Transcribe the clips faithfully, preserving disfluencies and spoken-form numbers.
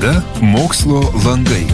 Laida Mokslo langai.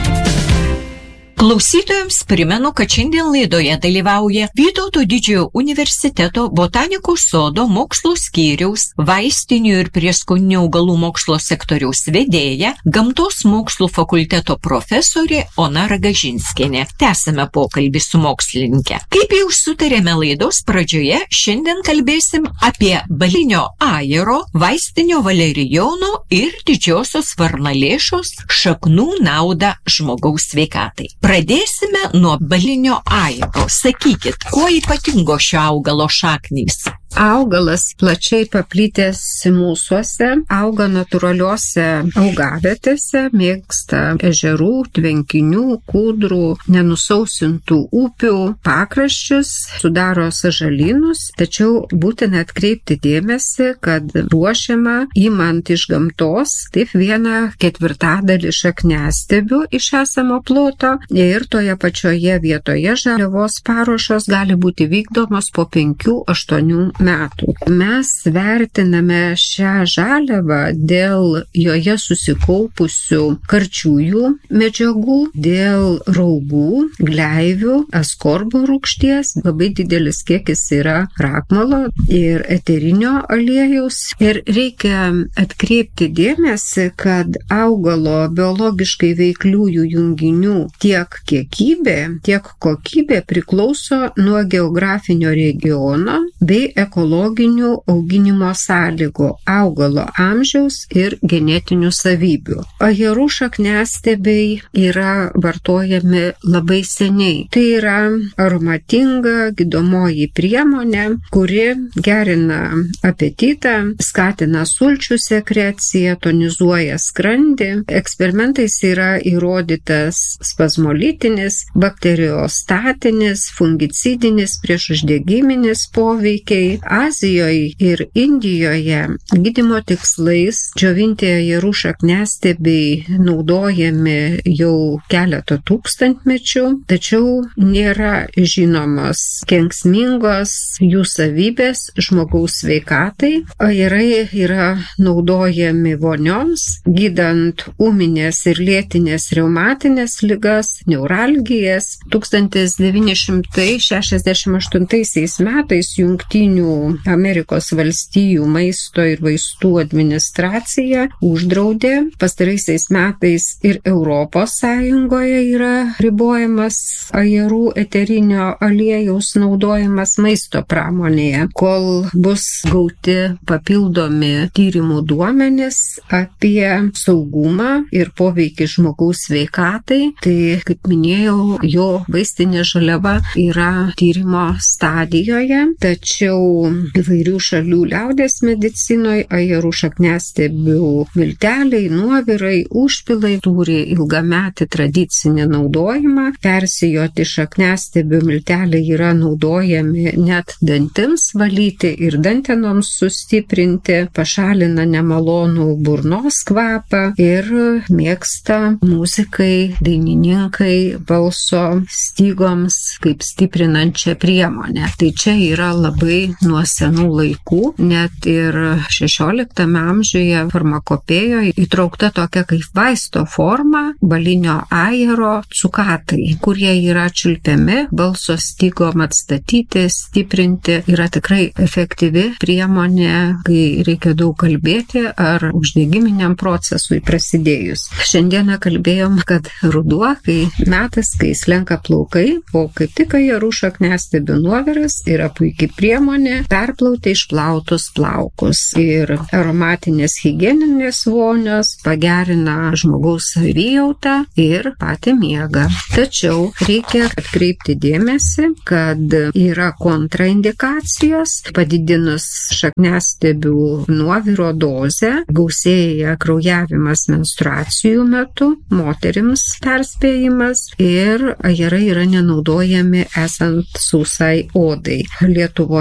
Klausytojams primenu, kad šiandien laidoje dalyvauja Vytauto Didžiojo universiteto botanikos sodo mokslo skyriaus, vaistinių ir prieskoninių augalų mokslo sektoriaus vedėja, gamtos mokslų fakulteto profesorė Ona Ragažinskienė. Tęsime pokalbį su mokslininke. Kaip jau sutarėme laidos pradžioje, šiandien kalbėsim apie balinio ajero, vaistinio valerijono ir didžiosios varnalėšos šaknų naudą žmogaus sveikatai. Pradėsime nuo balinio ajero. Sakykit, kuo ypatingo šio augalo šaknys? Augalas plačiai paplitęs mūsuose, auga natūraliuose augavietėse, mėgsta ežerų, tvenkinių, kūdrų, nenusausintų upių, pakraščius, sudaro sąžalynus, tačiau būtina atkreipti dėmesį, kad ruošiama imant iš gamtos taip vieną ketvirtadalį šakniastiebių iš esamo ploto ir toje pačioje vietoje žaliavos paruošos gali būti vykdomos po penkių aštuonių metų. Mes vertiname šią žaliavą dėl joje susikaupusių karčiųjų medžiagų, dėl raugų, gleivių, askorbo rūgšties, labai didelis kiekis yra krakmolo ir eterinio aliejaus. Ir reikia atkreipti dėmesį, kad augalo biologiškai veikliųjų junginių tiek kiekybė, tiek kokybė priklauso nuo geografinio regiono bei ekologinių auginimo sąlygų, augalo amžiaus ir genetinių savybių. Ajerų šakniastiebiai yra vartojami labai seniai. Tai yra aromatinga gydomoji priemonė, kuri gerina apetitą, skatina sulčių sekreciją, tonizuoja skrandį. Eksperimentais yra įrodytas spazmolitinis, bakteriostatinis, fungicidinis, priešuždegiminis poveikiai. Azijoje ir Indijoje gydymo tikslais džiovinti ajerų šakniastiebiai naudojami jau keletą tūkstantmečių, tačiau nėra žinomos kenksmingos jų savybės žmogaus sveikatai. Ajerai yra naudojami vonioms, gydant ūminės ir lėtinės reumatinės ligas, neuralgijas. tūkstantis devyni šimtai šešiasdešimt aštuntaisiais metais Jungtinių Amerikos valstijų maisto ir vaistų administracija uždraudė. Pastaraisiais metais ir Europos Sąjungoje yra ribojamas ajerų eterinio aliejaus naudojimas maisto pramonėje, kol bus gauti papildomi tyrimų duomenys apie saugumą ir poveikį žmogaus sveikatai. Tai, kaip minėjau, jo vaistinė žaliava yra tyrimo stadijoje, tačiau įvairių šalių liaudės medicinoje ajerų šakniastiebių milteliai, nuovirai, užpilai turi ilgametį tradicinį naudojimą. Persijoti šakniastiebių milteliai yra naudojami net dantims valyti ir dantenoms sustiprinti, pašalina nemalonų burnos kvapą ir mėgsta muzikai, dainininkai balso stygoms kaip stiprinančią priemonę. Tai čia yra labai nuo senų laikų, net ir šešioliktame amžiuje farmakopėjoje įtraukta tokia kaip vaisto forma balinio ajero cukatai, kurie yra čiulpiami balso stygom atstatyti, stiprinti. Yra tikrai efektyvi priemonė, kai reikia daug kalbėti ar uždegiminiam procesui prasidėjus. Šiandieną kalbėjom, kad ruduo, kai metas, kai slenka plaukai, o kaip tik ajerų šakniastiebių nuoviras yra puikiai priemonė perplauti išplautus plaukus. Ir aromatinės higieninės vonios pagerina žmogaus savijautą ir patį miegą. Tačiau reikia atkreipti dėmesį, kad yra kontraindikacijos. Padidinus šakniastiebių nuoviro dozę, gausėja kraujavimas menstruacijų metu, moterims perspėjimas ir ajerai yra nenaudojami esant sausai odai. Lietuvoje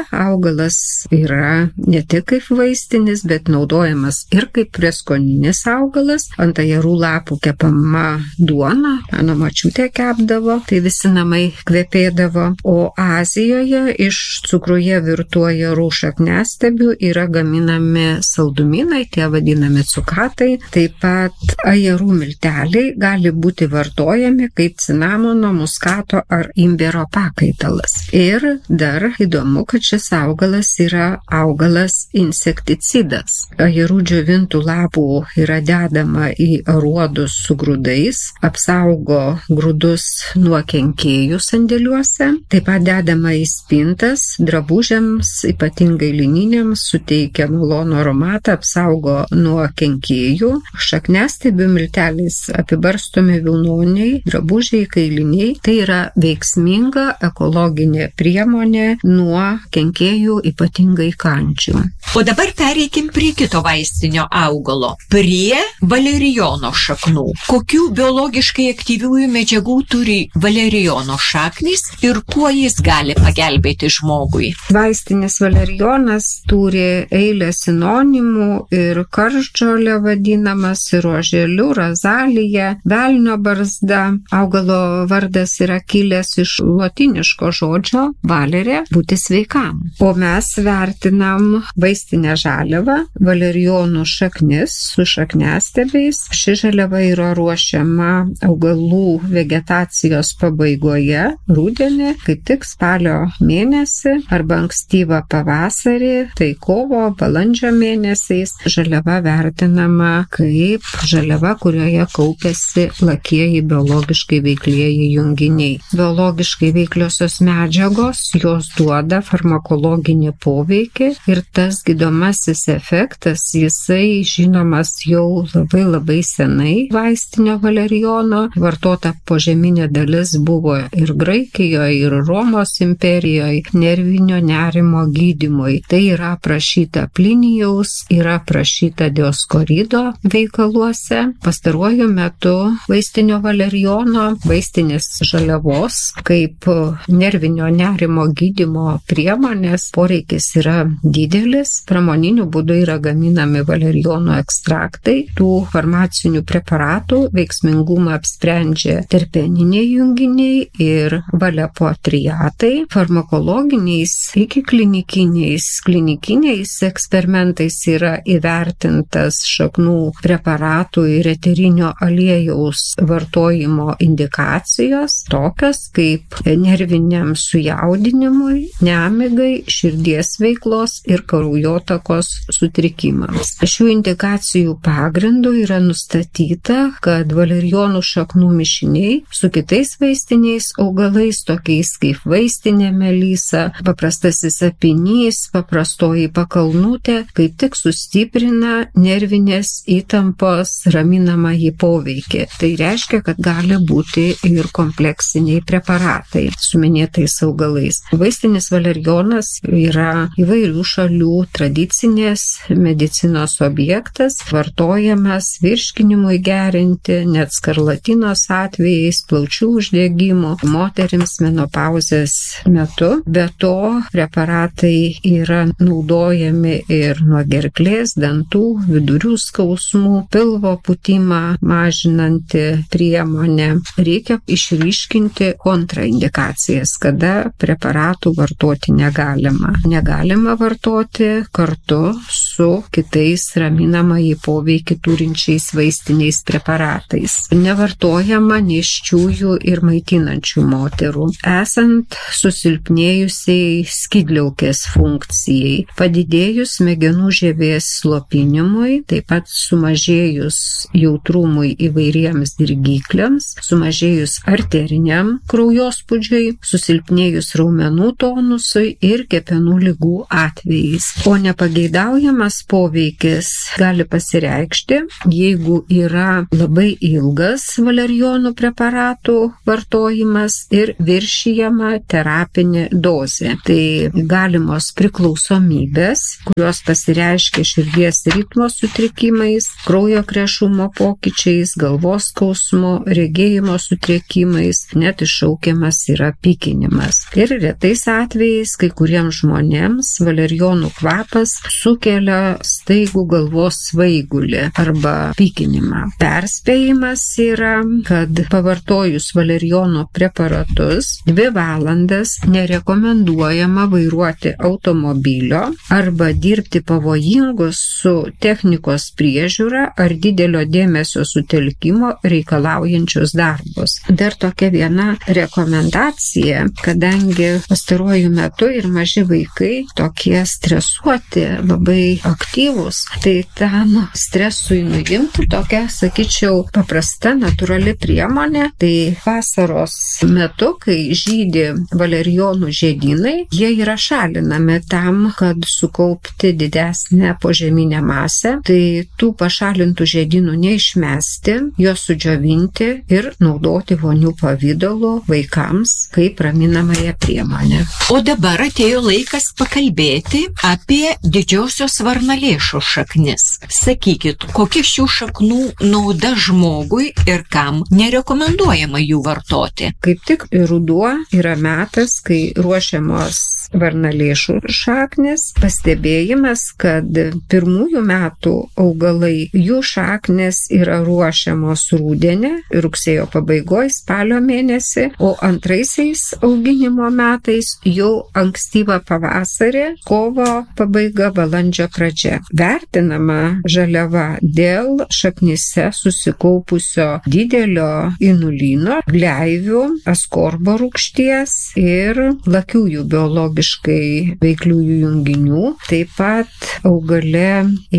augalas yra ne tik kaip vaistinis, bet naudojamas ir kaip prieskoninis augalas. Ant ajerų lapų kepama duona, mano močiutė kepdavo, tai visi namai kvepėdavo. O Azijoje iš cukruje virtų ajerų šakniastiebių yra gaminami saldumynai, tie vadinami cukatai. Taip pat ajerų milteliai gali būti vartojami kaip cinamono, muskato ar imbiro pakaitalas. Ir dar įdomu, kad šis augalas yra augalas insekticidas. Ajerų džiovintų lapų yra dedama į aruodus su grūdais, apsaugo grūdus nuo kenkėjų sandėliuose, taip pat dedama į spintas, drabužiams, ypatingai lininiams, suteikia malonų aromatą, apsaugo nuo kenkėjų. Šakniastiebių milteliais apibarstomi vilnoniai, drabužiai, kailiniai. Tai yra veiksminga ekologinė priemonė nuo kenkėjų, ypatingai kančių. O dabar pereikim prie kito vaistinio augalo, prie valerijono šaknų. Kokių biologiškai aktyviųjų medžiagų turi valerijono šaknys ir kuo jis gali pagelbėti žmogui? Vaistinis valerijonas turi eilę sinonimų ir karštžolė vadinamas, ir oželiu, razalija, velnio barzda. Augalo vardas yra kilęs iš lotyniško žodžio valerė, būti sveikam. O mes vertinam vaistinę žaliavą, valerijonų šaknis su šakniastiebiais. Ši žaliava yra ruošiama augalų vegetacijos pabaigoje, rudenį, kaip tik spalio mėnesį arba ankstyvą pavasarį, tai kovo, balandžio mėnesiais. Žaliava vertinama kaip žaliava, kurioje kaupiasi lakieji biologiškai veiklieji junginiai. Biologiškai veikliosios medžiagos, jos duoda farmakologinį poveikį ir tas gydomasis efektas, jisai žinomas jau labai labai senai vaistinio valerijono. Vartota požeminė dalis buvo ir Graikijoje, ir Romos imperijoje, nervinio nerimo gydymui. Tai yra aprašyta Plinijaus, yra aprašyta Dioskorido veikaluose. Pastaruoju metu vaistinio valerijono, vaistinės žaliavos, kaip nervinio nerimo gydymo priemonės poreikis yra didelis. Pramoniniu būdu yra gaminami valerijono ekstraktai. Tų farmacinių preparatų veiksmingumą apsprendžia terpeniniai junginiai ir valepotriatai. Farmakologiniais iki klinikiniais, klinikiniais eksperimentais yra įvertintas šaknų preparatų ir eterinio aliejaus vartojimo indikacijos, tokios kaip nerviniam sujaudinimui, nemigai, širdies veiklos ir kraujotakos sutrikimams. Šių indikacijų pagrindų yra nustatyta, kad valerijonų šaknų mišiniai su kitais vaistiniais augalais, tokiais kaip vaistinė melysa, paprastasis apinys, paprastoji pakalnutė, kaip tik sustiprina nervinės įtampos raminamąjį poveikį. Tai reiškia, kad gali būti ir kompleksiniai preparatai su minėtais augalais. Vaistinis valerijonas yra įvairių šalių tradicinės medicinos objektas, vartojamas virškinimui gerinti, net skarlatinos atvejais, plaučių uždegimų, moterims menopauzės metu. Be to, preparatai yra naudojami ir nuo gerklės, dantų, vidurių skausmų, pilvo pūtimą mažinanti priemonė. Reikia išryškinti kontraindikacijas, kada preparatų vartoti negalima. Negalima vartoti kartu su kitais raminamąjį poveikį turinčiais vaistiniais preparatais. Nevartojama nėščiųjų ir maitinančių moterų. Esant susilpnėjusiai skydliaukės funkcijai, padidėjus smegenų žievės slopinimui, taip pat sumažėjus jautrumui įvairiems dirgikliams, sumažėjus arteriniam kraujospūdžiui, susilpnėjus raumenų tonusui ir kepenų ligų atvejais. O nepageidaujamas poveikis gali pasireikšti, jeigu yra labai ilgas valerijonų preparatų vartojimas ir viršijama terapinė dozė. Tai galimos priklausomybės, kurios pasireiškia širdies ritmo sutrikimais, kraujo krešumo pokyčiais, galvos skausmu, regėjimo sutrikimais, net iššaukiamas yra pykinimas. Ir retais atvejais kai kuriems žmonėms valerijonų kvapas sukelia staigų galvos svaigulį arba pykinimą. Perspėjimas yra, kad pavartojus valerijono preparatus dvi valandas nerekomenduojama vairuoti automobilio arba dirbti pavojingus su technikos priežiūra ar didelio dėmesio sutelkimo reikalaujančius darbus. Dar tokia viena rekomendacija, kadangi pastaruoju metu ir maži vaikai tokie stresuoti, labai aktyvūs, tai tam stresui nuimti tokia, sakyčiau, paprasta, natūrali priemonė, tai vasaros metu, kai žydi valerijonų žiedynai, jie yra šalinami tam, kad sukaupti didesnę požeminę masę, tai tų pašalintų žiedynų neišmesti, juos sudžiovinti ir naudoti vonių pavidalu vaikams kaip raminamąją priemonę. O dabar atėjo laikas pakalbėti apie didžiosios varnalėšų šaknis. Sakykit, kokia šių šaknų nauda žmogui ir kam nerekomenduojama jų vartoti? Kaip tik ruduo yra metas, kai ruošiamos varnalėšų šaknis. Pastebėjimas, kad pirmųjų metų augalai, jų šaknis yra ruošiamos rudenį, rugsėjo pabaigoje, spalio mėnesį, o antraisiais auginimo metais jau ankstyvą pavasarį, kovo pabaiga, balandžio pradžia. Vertinama žaliava dėl šaknyse susikaupusio didelio inulino, gleivių, askorbo rūgšties ir lakiųjų biologiškai veikliųjų junginių. Taip pat augale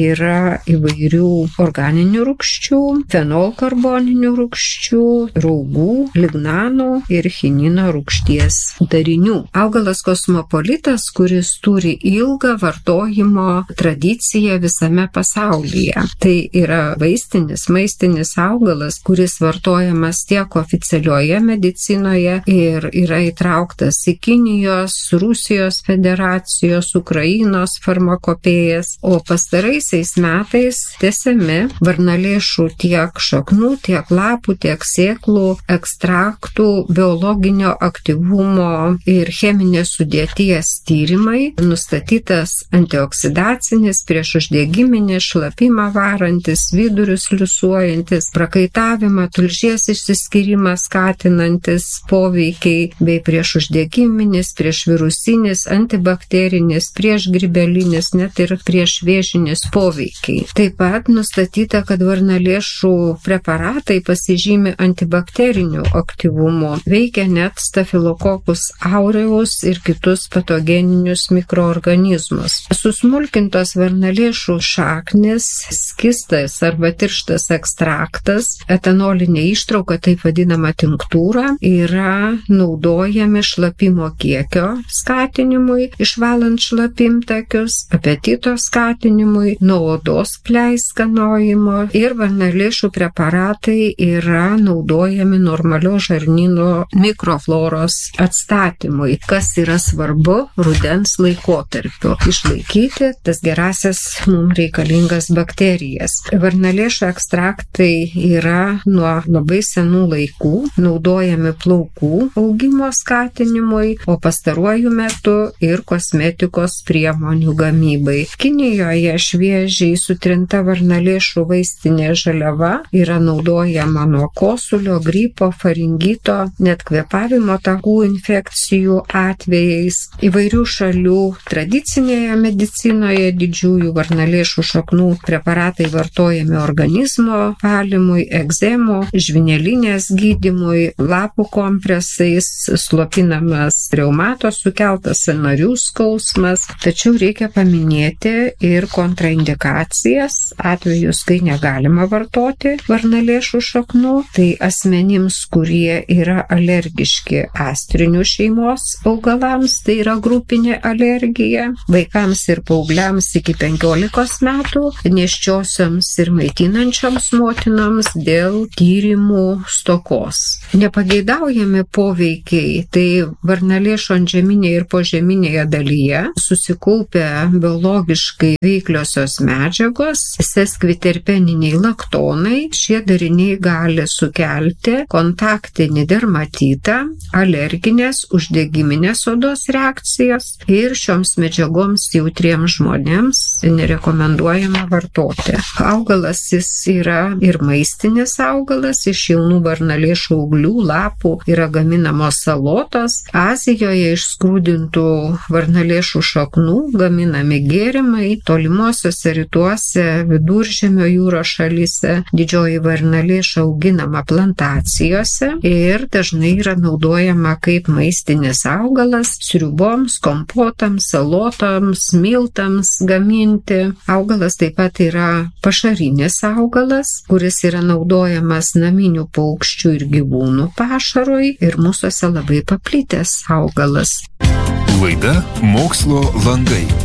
yra įvairių organinių rūgščių, fenolkarboninių rūgščių, raugų, lignano ir chinino rūgšties darinių. Augalas kosmopolitas, kuris turi ilgą vartojimo tradiciją visame pasaulyje. Tai yra vaistinis, maistinis augalas, kuris vartojamas tiek oficialioje medicinoje ir yra įtrauktas į Kinijos, Rusijos federacijos, Ukrainos farmakopėjas, o pastaraisiais metais tęsiami varnalėšų tiek šaknų, tiek lapų, tiek sėklų, ekstraktų, biologinio aktyvumo ir cheminės sudėties tyrimai, nustatytas antioksidacinis, priešuždegiminis, šlapimą varantis, vidurius liusuojantis, prakaitavimą, tulžies išsiskyrimą skatinantis poveikiai bei priešuždegiminis, priešvirusinis, antibakterinis, priešgrybelinis, net ir priešvėžinis poveikiai. Taip pat nustatyta, kad varnalėšų preparatai pasižymi antibakteriniu aktyvumu, veikia net stafilokokus aureus ir kitus patogeninius mikroorganizmus. Susmulkintos varnalėšų šaknis, skystas arba tirštas ekstraktas, etanolinė ištrauka, taip vadinama tinktūra, yra naudojami šlapimo kiekio skatinimui, išvalant šlapimtakius, apetito skatinimui, nuo odos pleiskanojimo, ir varnalėšų preparatai yra naudojami normalio žarnyno mikrofloros atstatymui, kas yra svarbu rudens laikotarpiu - išlaikyti tas gerasias mums reikalingas bakterijas. Varnalėšų ekstraktai yra nuo labai senų laikų naudojami plaukų augimo skatinimui, o pastaruoju metu ir kosmetikos priemonių gamybai. Kinijoje šviežiai sutrinta varnalėšų vaistinė žaliava yra naudojama nuo kosulio, gripo, faringito, net kvėpavimo takų infekcijų atvejais. Įvairių šalių tradicinėje medicinoje didžiųjų varnalėšų šaknų preparatai vartojami organizmo valymui, egzemo, žvynelinės gydymui, lapų kompresais, slopinamas reumato sukeltas sąnarių skausmas. Tačiau reikia paminėti ir kontraindikacijas, atvejus, kai negalima vartoti varnalėšų šaknų. Tai asmenims, kurie yra alergiški astrinių šeimos augalams, tai yra grupinė alergija, vaikams ir paaugliams iki penkiolikos metų, nėščiosioms ir maitinančioms motinoms dėl tyrimų stokos. Nepageidaujami poveikiai, tai varnalėšų antžeminė ir požeminėje dalyje susikaupę biologiškai veikliosios medžiagos, seskviterpeniniai laktonai. Šie dariniai gali sukelti kontaktinį dermatitą, alerginės, uždegiminės odos reakcijas ir šioms medžiagoms jautriems žmonėms nerekomenduojama vartoti. Augalas jis yra ir maistinis augalas, iš jaunų varnalėšų auglių, lapų yra gaminamos salotos. Azijoje iš skrūdintų varnalėšų šaknų gaminami gėrimai, tolimuosiuose rytuose, viduržemio jūros šalyse didžioji varnalėša auginama plantacijose ir dažnai yra naudojama kaip maistinis augalas sriuboms, kompotams, salotoms, miltams gaminti. Augalas taip pat yra pašarinis augalas, kuris yra naudojamas naminių paukščių ir gyvūnų pašarui ir mūsuose labai paplitęs augalas. Laida Mokslo langai.